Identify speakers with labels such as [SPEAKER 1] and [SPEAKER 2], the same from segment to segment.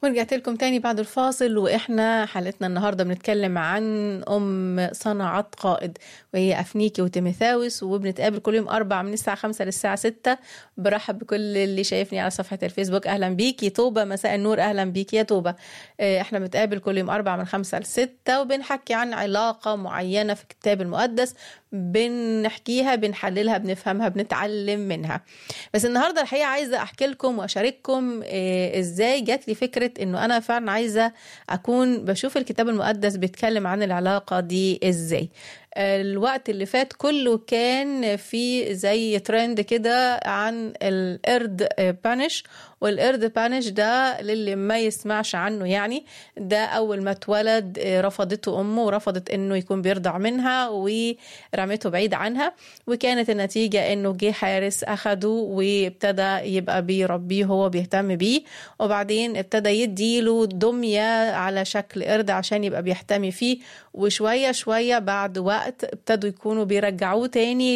[SPEAKER 1] ورجعت لكم تاني بعد الفاصل، وإحنا حلقتنا النهاردة بنتكلم عن أم صنعت قائد، وهي أفنيكي وتيموثاوس، وبنتقابل كل يوم 4 من الساعة 5 للساعة 6. برحب بكل اللي شايفني على صفحة الفيسبوك. أهلا بيكي طوبة، مساء النور، أهلا بيكي يا طوبة. إحنا بنتقابل كل يوم 4 من 5 ل6، وبنحكي عن علاقة معينة في الكتاب المقدس، بنحكيها، بنحللها، بنفهمها، بنتعلم منها. بس النهاردة الحقيقة عايزة أحكي لكم وأشارككم إزاي جات لي فكرة إنه أنا فعلا عايزة أكون بشوف الكتاب المقدس بيتكلم عن العلاقة دي إزاي. الوقت اللي فات كله كان في زي ترند كده عن القرد بانش، والقرد بانش ده للي ما يسمعش عنه يعني، ده أول ما اتولد رفضته أمه ورفضت إنه يكون بيرضع منها ورمته بعيد عنها، وكانت النتيجة إنه جه حارس أخده وابتدى يبقى بيربيه، هو بيهتم بيه، وبعدين ابتدى يديله دمية على شكل قرد عشان يبقى بيحتمي فيه، وشوية شوية بعد وقت ابتدوا يكونوا بيرجعوه تاني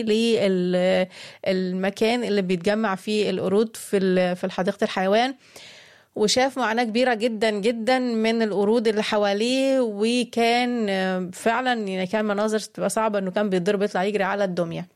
[SPEAKER 1] للمكان اللي بيتجمع فيه القرود في حديقة الحيوان. وشاف معاناة كبيرة جدا جدا من القرود اللي حواليه، وكان فعلا يعني كان مناظر تبقى صعبة، انه كان بيتضرب يطلع يجري على الدمية.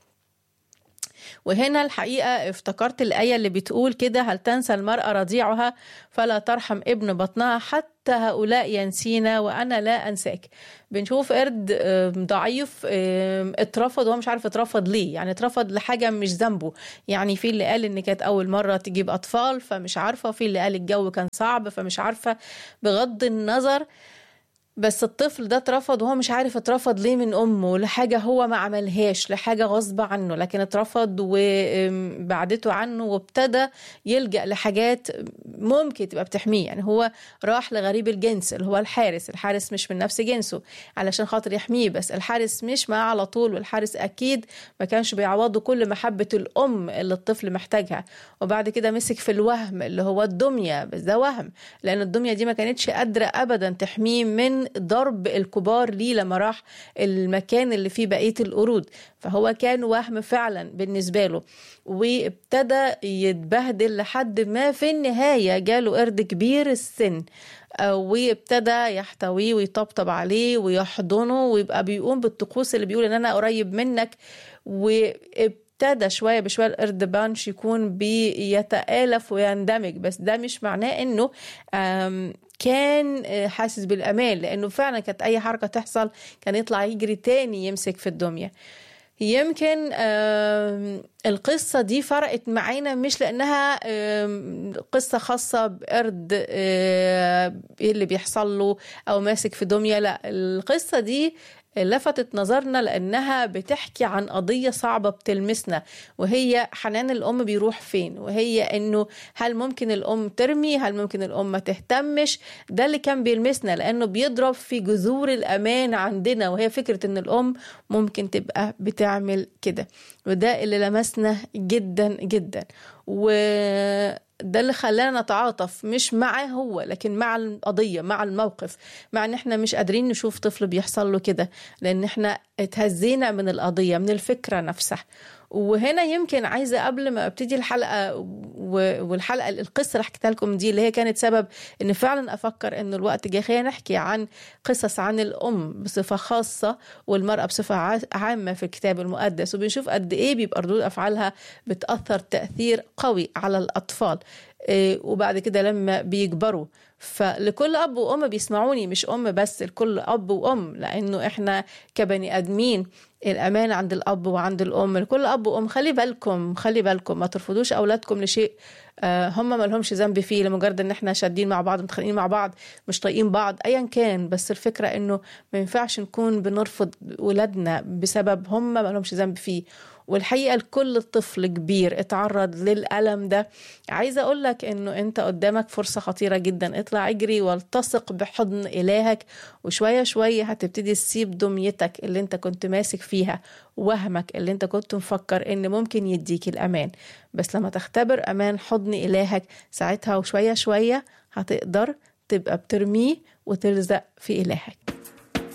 [SPEAKER 1] وهنا الحقيقة افتكرت الآية اللي بتقول كده: هل تنسى المرأة رضيعها فلا ترحم ابن بطنها، حتى هؤلاء ينسينا وأنا لا أنساك. بنشوف قرد ضعيف اترفض، وهو مش عارف اترفض ليه، يعني اترفض لحاجة مش ذنبه. يعني في اللي قال ان كانت أول مرة تجيب أطفال فمش عارفة، وفي اللي قال الجو كان صعب فمش عارفة. بغض النظر، بس الطفل ده اترفض وهو مش عارف اترفض ليه من أمه، لحاجة هو ما عملهاش، لحاجة غصب عنه، لكن اترفض وبعدته عنه، وابتدى يلجأ لحاجات ممكن تبقى بتحميه. يعني هو راح لغريب الجنس اللي هو الحارس مش من نفس جنسه علشان خاطر يحميه، بس الحارس مش معاه على طول، والحارس أكيد ما كانش بيعوضه كل محبة الأم اللي الطفل محتاجها. وبعد كده مسك في الوهم اللي هو الدمية، بس ده وهم، لأن الدمية دي ما كانتش قادرة أبدا تحميه من ضرب الكبار ليه لما راح المكان اللي فيه بقية القرود. فهو كان وهم فعلا بالنسبة له، وابتدى يتبهدل لحد ما في النهاية جاله قرد كبير السن، وابتدى يحتويه ويطبطب عليه ويحضنه، ويبقى بيقوم بالطقوس اللي بيقول ان انا قريب منك. ابتدى شوية بشوية القرد بانش يكون بيتآلف ويندمج، بس ده مش معناه انه كان حاسس بالأمان، لأنه فعلا كانت أي حركة تحصل كان يطلع يجري تاني يمسك في الدمية. يمكن القصة دي فرقت معانا مش لأنها قصة خاصة بقرد اللي بيحصل له أو ماسك في دمية، لا، القصة دي لفتت نظرنا لأنها بتحكي عن قضية صعبة بتلمسنا، وهي حنان الأم بيروح فين، وهي إنه هل ممكن الأم ترمي، هل ممكن الأم ما تهتمش. ده اللي كان بيلمسنا، لأنه بيضرب في جذور الأمان عندنا، وهي فكرة إن الأم ممكن تبقى بتعمل كده. وده اللي لمسنا جدا جدا، ده اللي خلانا نتعاطف مش معه هو، لكن مع القضية، مع الموقف، مع ان احنا مش قادرين نشوف طفل بيحصل له كده، لان احنا اتهزينا من القضية، من الفكرة نفسها. وهنا يمكن عايزة قبل ما ابتدي الحلقة والحلقة القصة اللي حكيتها لكم دي، اللي هي كانت سبب ان فعلا افكر ان الوقت جاي خلينا نحكي عن قصص عن الام بصفة خاصة والمرأة بصفة عامة في الكتاب المقدس، وبنشوف قد ايه بيبقى ردود افعالها بتأثر تأثير قوي على الاطفال، وبعد كده لما بيكبروا. فلكل أب وأم بيسمعوني، مش أم بس، لكل أب وأم، لأنه إحنا كبني أدمين الأمان عند الأب وعند الأم. لكل أب وأم خلي بالكم ما ترفضوش أولادكم لشيء هم ما لهمش ذنب فيه، لمجرد ان احنا شادين مع بعض، متخانقين مع بعض، مش طايقين بعض، ايا كان. بس الفكرة انه ما ينفعش نكون بنرفض ولادنا بسبب هم ما لهمش ذنب فيه. والحقيقة لكل طفل كبير اتعرض للألم ده، عايزة أقول لك إنه أنت قدامك فرصة خطيرة جدا. اطلع اجري والتصق بحضن إلهك، وشوية شوية هتبتدي تسيب دميتك اللي أنت كنت ماسك فيها، وهمك اللي أنت كنت مفكر إن ممكن يديك الأمان. بس لما تختبر أمان حضن إلهك ساعتها، وشوية شوية هتقدر تبقى بترميه وتلزق في إلهك.